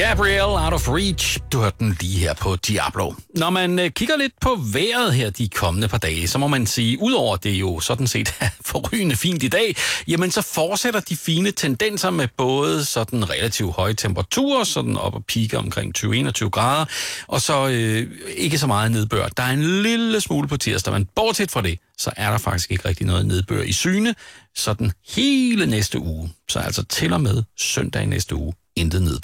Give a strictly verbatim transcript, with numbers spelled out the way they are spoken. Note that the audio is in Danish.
Gabriel, Out of Reach. Du hørte den lige her på Diablo. Når man øh, kigger lidt på vejret her de kommende par dage, så må man sige, udover det jo sådan set er forrygende fint i dag, jamen så fortsætter de fine tendenser med både sådan relativt høje temperaturer, sådan op og piker omkring tyve til enogtyve grader, og så øh, ikke så meget nedbør. Der er en lille smule på tirsdag, men bortset fra det, så er der faktisk ikke rigtig noget nedbør i syne, sådan hele næste uge. Så altså til og med søndag næste uge, intet nedbør.